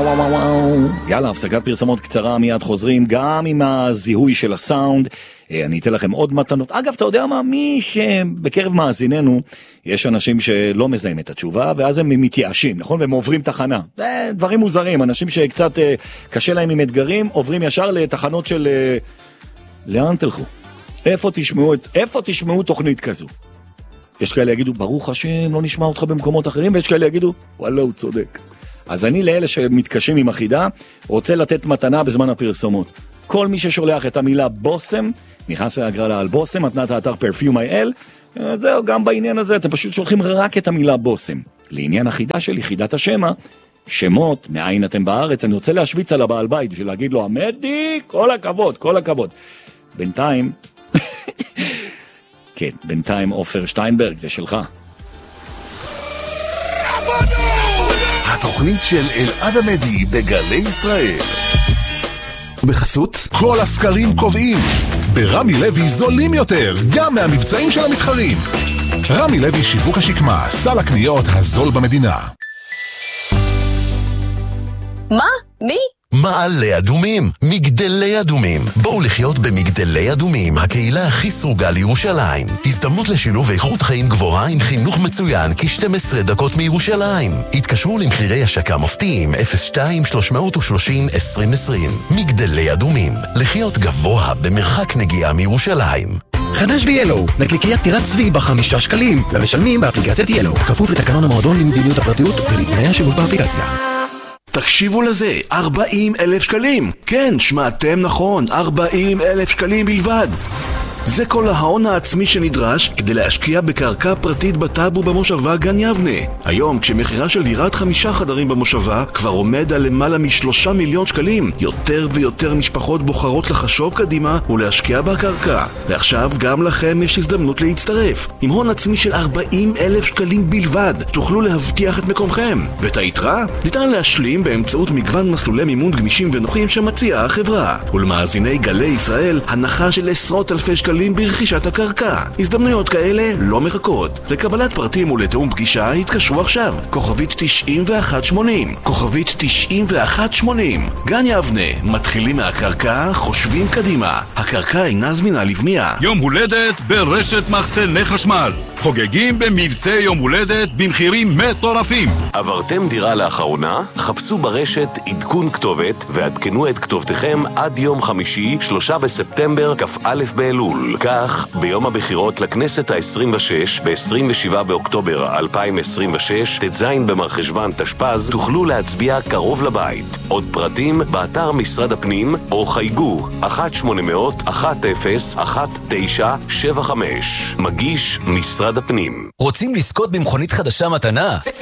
יאללה, הפסקת פרסמות קצרה, מיד חוזרים גם עם הזיהוי של הסאונד. אני אתן לכם עוד מתנות. אגב, אתה יודע מה? מי שבקרב מאזיננו יש אנשים שלא מזהים את התשובה, ואז הם מתייאשים, נכון? והם עוברים תחנה. זה דברים מוזרים, אנשים שקצת קשה להם עם אתגרים, עוברים ישר לתחנות של... לאן תלכו? איפה תשמעו תוכנית כזו? יש כאלה יגידו, ברוך השם, לא נשמע אותך במקומות אחרים, ויש כאלה יגידו, וואלה, הוא צודק. אז אני לאלה שמתקשים עם החידה, רוצה לתת מתנה בזמן הפרסומות. כל מי ששולח את המילה בוסם, נכנס להגרלה על בוסם, מתנת האתר Perfume.il, זהו, גם בעניין הזה, אתם פשוט שולחים רק את המילה בוסם. לעניין החידה שלי, חידת השמה, שמות, מאין אתם בארץ, אני רוצה להשוויץ על הבעל בית, בשביל להגיד לו, עמדי, כל הכבוד, כל הכבוד. בינתיים, כן, בינתיים עופר שטיינברג, זה שלך. התוכנית של אלעד עמדי בגלי ישראל. בחסות כל הסקרים קובעים ברמי לוי זולים יותר גם מהמבצעים של המתחרים. רמי לוי שיווק השקמה, סל הקניות הזול במדינה. מה? מי? מעלה אדומים, מגדלי אדומים. בואו לחיות במגדלי אדומים, הקהילה הכי סרוגה לירושלים. הזדמנות לשילוב איכות חיים גבוהה עם חינוך מצוין כ-12 דקות מירושלים. התקשרו למחירי השקה מופתיים 02-330-2020. מגדלי אדומים, לחיות גבוה במרחק נגיעה מירושלים. חדש ב-Yellow, נקניקיית טירת צבי ב5 שקלים, למשלמים באפליקציית Yellow, כפוף לתקנון המועדון למדיניות הפרטיות ולתנאי השימוש באפליקציה. תקשיבו לזה, 40,000 שקלים. כן, שמעתם נכון, 40,000 שקלים בלבד. זה כל ההון העצמי שנדרש כדי להשקיע בקרקע פרטית בטאבו במושבה גן יבנה. היום, כשמחירה של דירת 5 חדרים במושבה כבר עומד על למעלה מ3 מיליון שקלים, יותר ויותר משפחות בוחרות לחשוב קדימה ולהשקיע בקרקע. ועכשיו גם לכם יש הזדמנות להצטרף. עם הון עצמי של 40,000 שקלים בלבד, תוכלו להבטיח את מקומכם. ואת היתרה ניתן להשלים באמצעות מגוון מסלולי מימון גמישים ונוחים שמציעה החברה. ולמאזיני גלי ישראל, הנחה של עשרות אלפי שקלים ברכישת הקרקע. הזדמנויות כאלה לא מחכות. לקבלת פרטים ולתאום פגישה התקשרו עכשיו. כוכבית 9180. כוכבית 9180. גן יבנה, מתחילים מהקרקע, חושבים קדימה. הקרקע אינה זמינה לבנייה. יום הולדת ברשת מחסני חשמל. חוגגים במבצע יום הולדת במחירים מטורפים. עברתם דירה לאחרונה? חפשו ברשת עדכון כתובת ועדכנו את כתובתכם עד יום חמישי 3 בספטמבר כ"א באלול. כך, ביום הבחירות לכנסת ה-26 ב-27 באוקטובר 2026 ט"ז במרחשוון תשפ"ז תוכלו להצביע קרוב לבית. עוד פרטים באתר משרד הפנים או חייגו 1-800-10-1975. מגיש משרד הפנים. רוצים לזכות במכונית חדשה מתנה?